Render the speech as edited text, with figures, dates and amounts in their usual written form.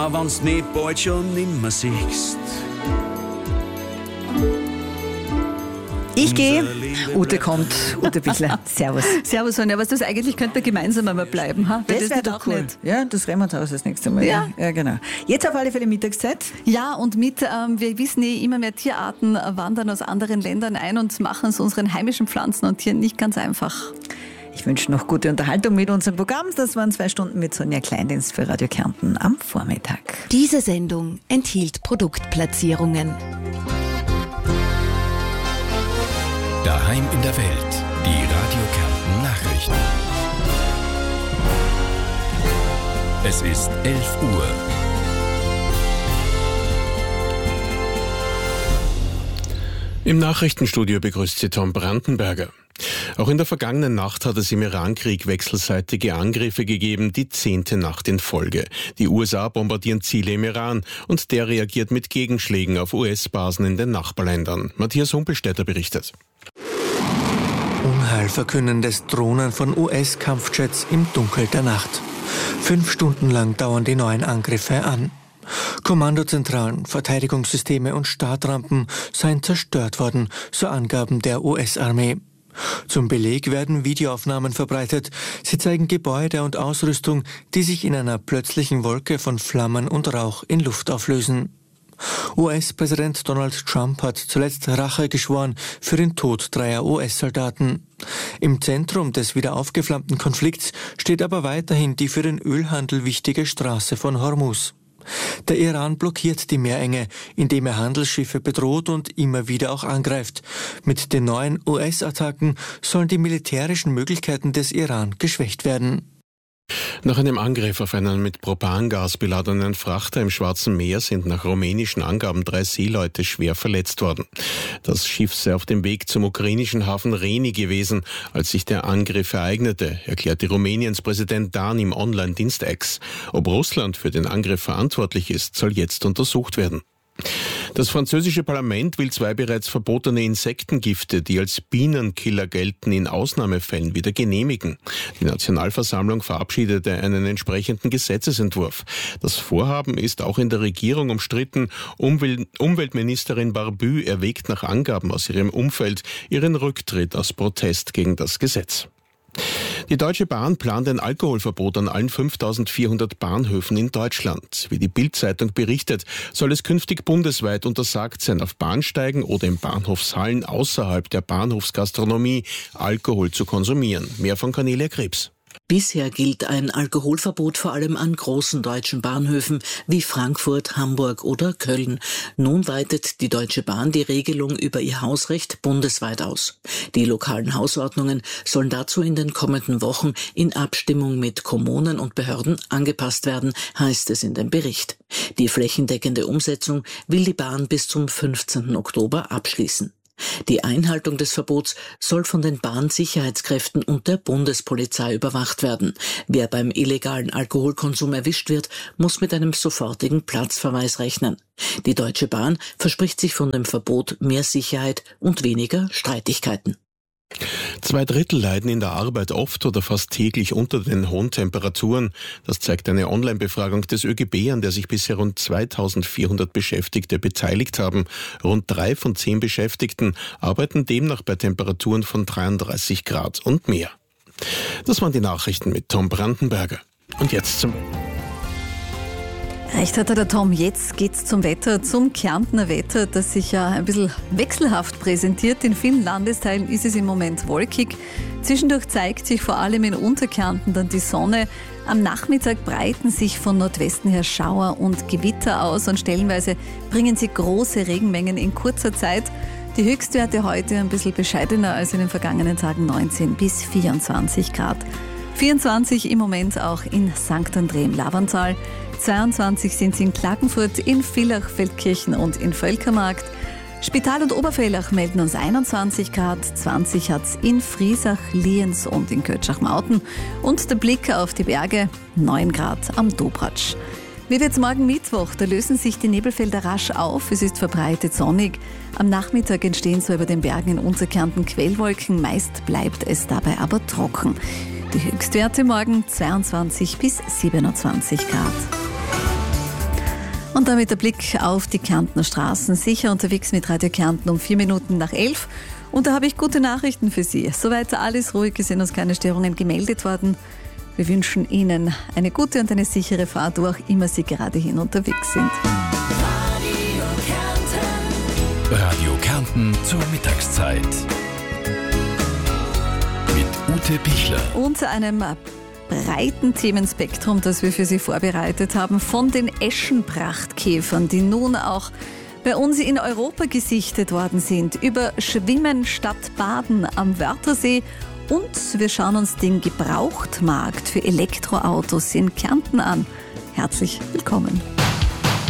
auch wenn's mich bald schon nimmer siehst. Ich gehe, Ute kommt, Ute Bichler. Servus. Servus, Sonja. Was das eigentlich könnte man gemeinsam einmal bleiben. Ha? Das wäre doch cool. Nicht. Ja, das reden wir uns aus das nächste Mal. Ja. Ja, genau. Jetzt auf alle Fälle Mittagszeit. Ja, und wir wissen immer mehr Tierarten wandern aus anderen Ländern ein und machen es unseren heimischen Pflanzen und Tieren nicht ganz einfach. Ich wünsche noch gute Unterhaltung mit unserem Programm. Das waren 2 Stunden mit Sonja Kleindienst für Radio Kärnten am Vormittag. Diese Sendung enthielt Produktplatzierungen. Daheim in der Welt, die Radio Kärnten Nachrichten. Es ist 11 Uhr. Im Nachrichtenstudio begrüßt Sie Tom Brandenberger. Auch in der vergangenen Nacht hat es im Irankrieg wechselseitige Angriffe gegeben, die 10. Nacht in Folge. Die USA bombardieren Ziele im Iran und der reagiert mit Gegenschlägen auf US-Basen in den Nachbarländern. Matthias Humpelstädter berichtet. Unheilverkündendes Drohnen von US-Kampfjets im Dunkel der Nacht. 5 Stunden lang dauern die neuen Angriffe an. Kommandozentralen, Verteidigungssysteme und Startrampen seien zerstört worden, so Angaben der US-Armee. Zum Beleg werden Videoaufnahmen verbreitet. Sie zeigen Gebäude und Ausrüstung, die sich in einer plötzlichen Wolke von Flammen und Rauch in Luft auflösen. US-Präsident Donald Trump hat zuletzt Rache geschworen für den Tod 3 US-Soldaten. Im Zentrum des wieder aufgeflammten Konflikts steht aber weiterhin die für den Ölhandel wichtige Straße von Hormuz. Der Iran blockiert die Meerenge, indem er Handelsschiffe bedroht und immer wieder auch angreift. Mit den neuen US-Attacken sollen die militärischen Möglichkeiten des Iran geschwächt werden. Nach einem Angriff auf einen mit Propangas beladenen Frachter im Schwarzen Meer sind nach rumänischen Angaben 3 Seeleute schwer verletzt worden. Das Schiff sei auf dem Weg zum ukrainischen Hafen Reni gewesen, als sich der Angriff ereignete, erklärte Rumäniens Präsident Dan im Online-Dienst X. Ob Russland für den Angriff verantwortlich ist, soll jetzt untersucht werden. Das französische Parlament will 2 bereits verbotene Insektengifte, die als Bienenkiller gelten, in Ausnahmefällen wieder genehmigen. Die Nationalversammlung verabschiedete einen entsprechenden Gesetzesentwurf. Das Vorhaben ist auch in der Regierung umstritten. Umweltministerin Barbu erwägt nach Angaben aus ihrem Umfeld ihren Rücktritt aus Protest gegen das Gesetz. Die Deutsche Bahn plant ein Alkoholverbot an allen 5400 Bahnhöfen in Deutschland. Wie die Bild-Zeitung berichtet, soll es künftig bundesweit untersagt sein, auf Bahnsteigen oder in Bahnhofshallen außerhalb der Bahnhofsgastronomie Alkohol zu konsumieren. Mehr von Cornelia Krebs. Bisher gilt ein Alkoholverbot vor allem an großen deutschen Bahnhöfen wie Frankfurt, Hamburg oder Köln. Nun weitet die Deutsche Bahn die Regelung über ihr Hausrecht bundesweit aus. Die lokalen Hausordnungen sollen dazu in den kommenden Wochen in Abstimmung mit Kommunen und Behörden angepasst werden, heißt es in dem Bericht. Die flächendeckende Umsetzung will die Bahn bis zum 15. Oktober abschließen. Die Einhaltung des Verbots soll von den Bahnsicherheitskräften und der Bundespolizei überwacht werden. Wer beim illegalen Alkoholkonsum erwischt wird, muss mit einem sofortigen Platzverweis rechnen. Die Deutsche Bahn verspricht sich von dem Verbot mehr Sicherheit und weniger Streitigkeiten. 2/3 leiden in der Arbeit oft oder fast täglich unter den hohen Temperaturen. Das zeigt eine Online-Befragung des ÖGB, an der sich bisher rund 2400 Beschäftigte beteiligt haben. Rund 3 von 10 Beschäftigten arbeiten demnach bei Temperaturen von 33 Grad und mehr. Das waren die Nachrichten mit Tom Brandenberger. Und jetzt zum Recht hatte der Tom. Jetzt geht's zum Wetter, zum Kärntner Wetter, das sich ja ein bisschen wechselhaft präsentiert. In vielen Landesteilen ist es im Moment wolkig. Zwischendurch zeigt sich vor allem in Unterkärnten dann die Sonne. Am Nachmittag breiten sich von Nordwesten her Schauer und Gewitter aus und stellenweise bringen sie große Regenmengen in kurzer Zeit. Die Höchstwerte heute ein bisschen bescheidener als in den vergangenen Tagen, 19 bis 24 Grad. 24 im Moment auch in St. André im Lavantal. 22 sind es in Klagenfurt, in Villach, Feldkirchen und in Völkermarkt. Spital und Oberfellach melden uns 21 Grad, 20 hat es in Friesach, Lienz und in Kötschach-Mauten. Und der Blick auf die Berge, 9 Grad am Dobratsch. Wird jetzt morgen Mittwoch, da lösen sich die Nebelfelder rasch auf, es ist verbreitet sonnig. Am Nachmittag entstehen so über den Bergen in Unterkärnten Quellwolken, meist bleibt es dabei aber trocken. Die Höchstwerte morgen 22 bis 27 Grad. Und damit der Blick auf die Kärntner Straßen. Sicher unterwegs mit Radio Kärnten um 4 Minuten nach 11. Und da habe ich gute Nachrichten für Sie. Soweit alles ruhig ist, sind uns keine Störungen gemeldet worden. Wir wünschen Ihnen eine gute und eine sichere Fahrt, wo auch immer Sie gerade hin unterwegs sind. Radio Kärnten zur Mittagszeit. Mit Ute Pichler. Unter einem breiten Themenspektrum, das wir für Sie vorbereitet haben, von den Eschenprachtkäfern, die nun auch bei uns in Europa gesichtet worden sind, über Schwimmen statt Baden am Wörthersee und wir schauen uns den Gebrauchtmarkt für Elektroautos in Kärnten an. Herzlich willkommen.